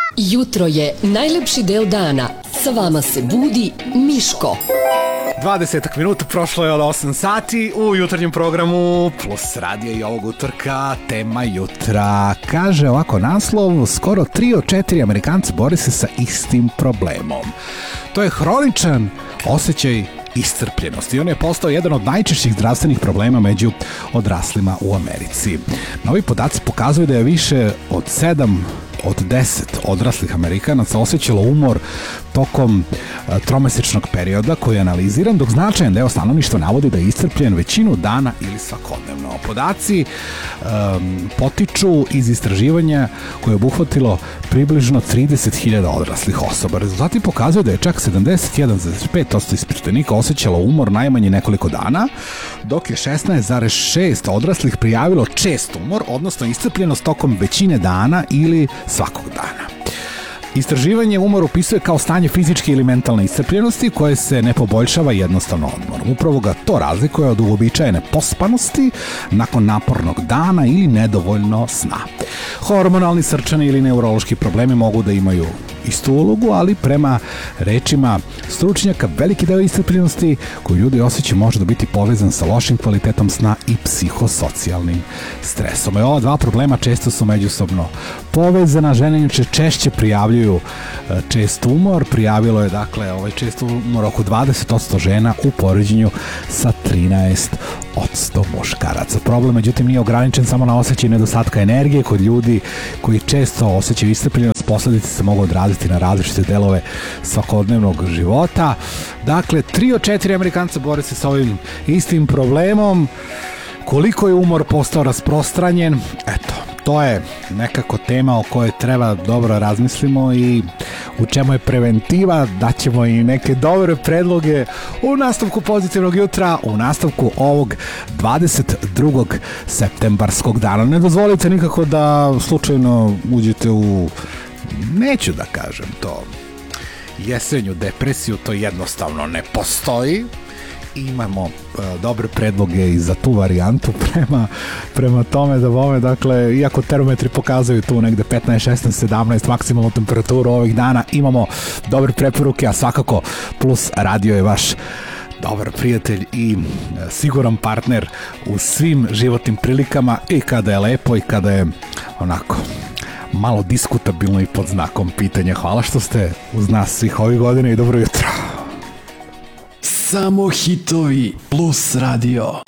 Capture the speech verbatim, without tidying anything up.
Jutro je najlepši deo dana. Sa vama se budi Miško. dvadeset minuta prošlo je od osam sati u jutarnjem programu Plus radija i ovog utorka tema jutra. Kaže ovako naslov: skoro tri od četiri Amerikanca bori se sa istim problemom. To je hroničan osjećaj iscrpljenosti. On je postao jedan od najčešćih zdravstvenih problema među odraslima u Americi. Novi podaci pokazuju da je više od sedam od deset odraslih Amerikanaca osjećalo umor tokom a, tromesečnog perioda koji je analiziran, dok značajan deo stanovništva navodi da je iscrpljen većinu dana ili svakodnevno. Podaci um, potiču iz istraživanja koje je obuhvatilo približno trideset hiljada odraslih osoba. Rezultati pokazuju da je čak sedamdeset jedan zarez pet posto ispitanika osjećalo umor najmanje nekoliko dana, dok je šesnaest zarez šest posto odraslih prijavilo čest umor, odnosno iscrpljenost tokom većine dana ili svakog dana. Istraživanje umor opisuje kao stanje fizičke ili mentalne iscrpljenosti koje se ne poboljšava jednostavno odmorom. Upravo ga to razlikuje od uobičajene pospanosti nakon napornog dana ili nedovoljno sna. Hormonalni, srčani ili neurološki problemi mogu da imaju istu ulogu, ali prema rečima stručnjaka veliki deo iscrpljenosti koju ljudi osjećaju može da biti povezan sa lošim kvalitetom sna i psihosocijalnim stresom. I ova dva problema često su međusobno povezana. Žene inače češće prijavljuju čest umor. Prijavilo je dakle ovaj čest umor oko dvadeset posto žena u poređenju sa trinaest posto muškaraca. Problem međutim nije ograničen samo na osjećaj nedostatka energije kod ljudi koji često osjećaju iscrpljenost. Posledice se mogu odraziti na različite delove svakodnevnog života. Dakle, tri od četiri Amerikanca bore se sa ovim istim problemom. Koliko je umor postao rasprostranjen? Eto, to je nekako tema o kojoj treba dobro razmislimo i u čemu je preventiva. Daćemo i neke dobre predloge u nastavku Pozitivnog jutra, u nastavku ovog dvadeset drugog septembarskog dana. Ne dozvolite nikako da slučajno uđete u, neću da kažem to, jesenju depresiju, to jednostavno ne postoji. Imamo uh, dobre predloge i za tu varijantu prema, prema tome da bome, dakle, iako termometri pokazuju tu negde petnaest, šesnaest, sedamnaest maksimalnu temperaturu ovih dana, imamo dobre preporuke, a svakako Plus radio je vaš dobar prijatelj i siguran partner u svim životnim prilikama, i kada je lepo i kada je onako malo diskutabilno i pod znakom pitanja. Hvala što ste uz nas svih ovih godina i dobro jutro. Samo hitovi Plus radio.